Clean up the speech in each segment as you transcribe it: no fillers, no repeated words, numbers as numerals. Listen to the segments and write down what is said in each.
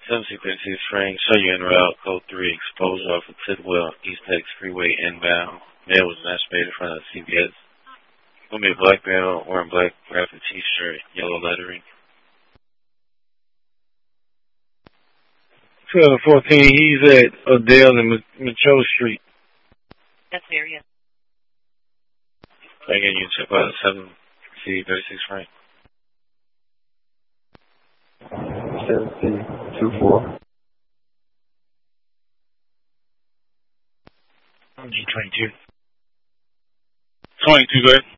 7636 Frank, show you en route, code 3, exposure off of Tidwell, East Texas Freeway inbound. Male was masturbated in front of CBS. Gonna be a black male wearing black graphic t-shirt, yellow lettering. 1214, he's at Odell and Macho Street. That's the area. Again, you check out 7C36 Frank. 7C24. G22. 22, go ahead.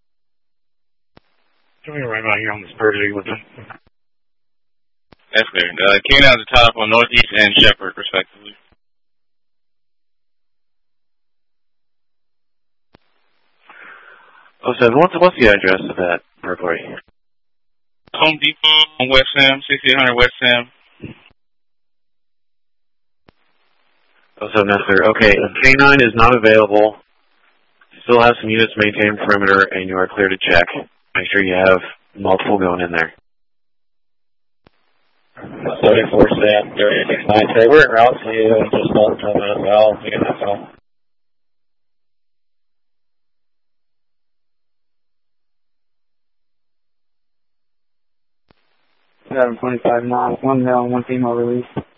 Come here right about here on this Burglary with them. That's clear. K9's the top on Northeast and Shepherd, respectively. Oh, seven. What's the address of that burglary? Home Depot on West Sam, 6800 West Sam. Oh, seven, that's clear. Okay, K9 is not available. You still have some units maintained perimeter, and you are clear to check. Make sure you have multiple going in there. 74 Sam, 3693. We're en route to you in just about 10 minutes. I'll get that call. 725 knots, one male and one female release.